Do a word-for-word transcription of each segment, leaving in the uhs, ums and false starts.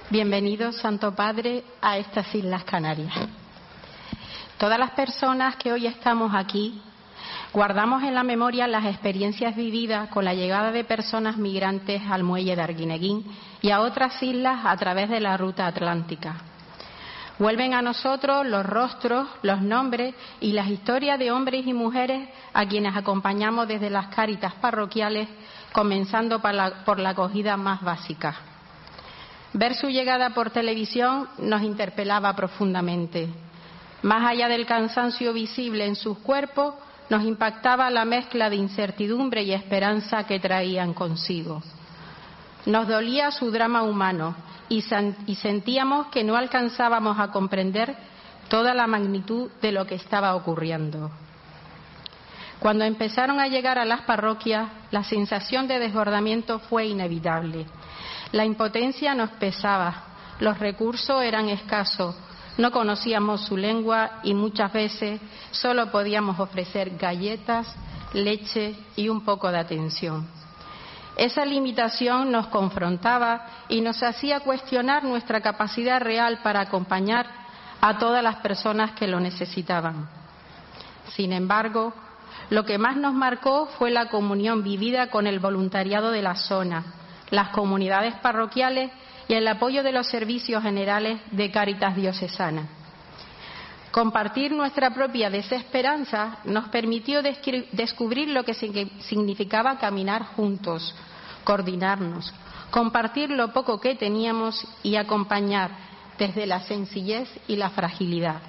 Bienvenido, Santo Padre, a estas Islas Canarias. Todas las personas que hoy estamos aquí guardamos en la memoria las experiencias vividas con la llegada de personas migrantes al muelle de Arguineguín y a otras islas a través de la ruta atlántica. Vuelven a nosotros los rostros, los nombres y las historias de hombres y mujeres a quienes acompañamos desde las cáritas parroquiales, comenzando por la, por la acogida más básica. Ver su llegada por televisión nos interpelaba profundamente. Más allá del cansancio visible en sus cuerpos, nos impactaba la mezcla de incertidumbre y esperanza que traían consigo. Nos dolía su drama humano y, y sentíamos que no alcanzábamos a comprender toda la magnitud de lo que estaba ocurriendo. Cuando empezaron a llegar a las parroquias, la sensación de desbordamiento fue inevitable. La impotencia nos pesaba, los recursos eran escasos, no conocíamos su lengua y muchas veces solo podíamos ofrecer galletas, leche y un poco de atención. Esa limitación nos confrontaba y nos hacía cuestionar nuestra capacidad real para acompañar a todas las personas que lo necesitaban. Sin embargo, lo que más nos marcó fue la comunión vivida con el voluntariado de la zona, las comunidades parroquiales y el apoyo de los servicios generales de Cáritas Diocesana. Compartir nuestra propia desesperanza nos permitió descubrir lo que significaba caminar juntos, coordinarnos, compartir lo poco que teníamos y acompañar desde la sencillez y la fragilidad.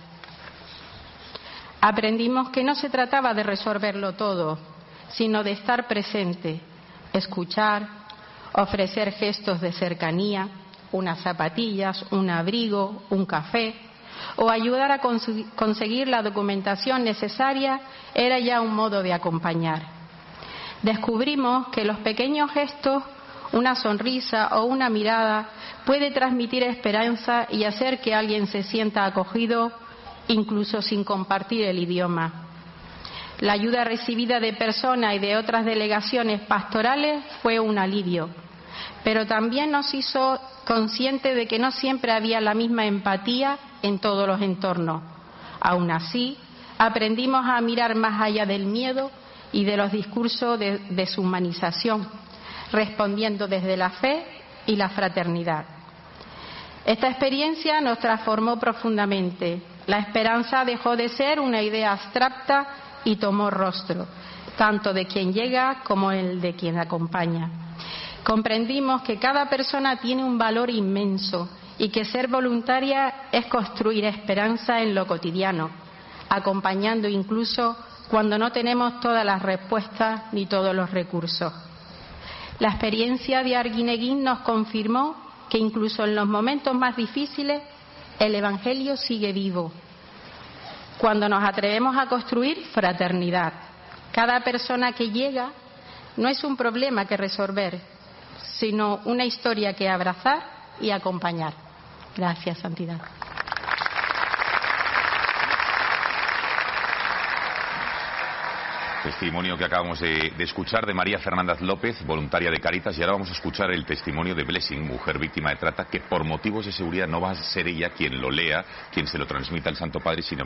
Aprendimos que no se trataba de resolverlo todo, sino de estar presente, escuchar, ofrecer gestos de cercanía, unas zapatillas, un abrigo, un café, o ayudar a cons- conseguir la documentación necesaria era ya un modo de acompañar. Descubrimos que los pequeños gestos, una sonrisa o una mirada puede transmitir esperanza y hacer que alguien se sienta acogido, incluso sin compartir el idioma. La ayuda recibida de personas y de otras delegaciones pastorales fue un alivio, pero también nos hizo conscientes de que no siempre había la misma empatía en todos los entornos. Aún así, aprendimos a mirar más allá del miedo y de los discursos de deshumanización, respondiendo desde la fe y la fraternidad. Esta experiencia nos transformó profundamente. La esperanza dejó de ser una idea abstracta y tomó rostro, tanto de quien llega como el de quien acompaña. Comprendimos que cada persona tiene un valor inmenso y que ser voluntaria es construir esperanza en lo cotidiano, acompañando incluso cuando no tenemos todas las respuestas ni todos los recursos. La experiencia de Arguineguín nos confirmó que incluso en los momentos más difíciles el Evangelio sigue vivo. Cuando nos atrevemos a construir fraternidad, cada persona que llega no es un problema que resolver, sino una historia que abrazar y acompañar. Gracias, Santidad. Testimonio que acabamos de, de escuchar de María Fernández López, voluntaria de Cáritas, y ahora vamos a escuchar el testimonio de Blessing, mujer víctima de trata, que por motivos de seguridad no va a ser ella quien lo lea, quien se lo transmita al Santo Padre, sino